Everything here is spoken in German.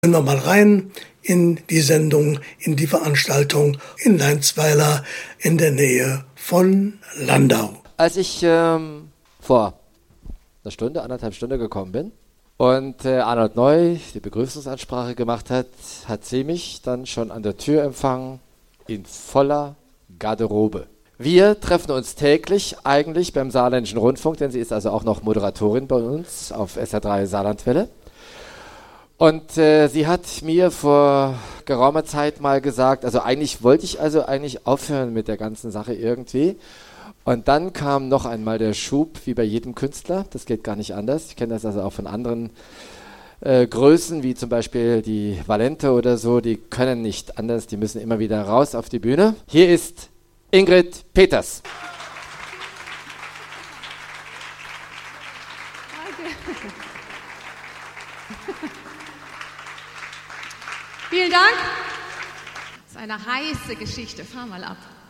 Hören wir mal rein in die Sendung, in die Veranstaltung in Leinsweiler in der Nähe von Landau. Als ich vor einer Stunde, anderthalb Stunden gekommen bin und Arnold Neu die Begrüßungsansprache gemacht hat, hat sie mich dann schon an der Tür empfangen in voller Garderobe. Wir treffen uns täglich eigentlich beim Saarländischen Rundfunk, denn sie ist also auch noch Moderatorin bei uns auf SR3 Saarlandwelle. Und sie hat mir vor geraumer Zeit mal gesagt, also eigentlich wollte ich eigentlich aufhören mit der ganzen Sache irgendwie. Und dann kam noch einmal der Schub, wie bei jedem Künstler, das geht gar nicht anders. Ich kenne das also auch von anderen Größen, wie zum Beispiel die Valente oder so, die können nicht anders, die müssen immer wieder raus auf die Bühne. Hier ist Ingrid Peters. Vielen Dank. Das ist eine heiße Geschichte. Fahr mal ab.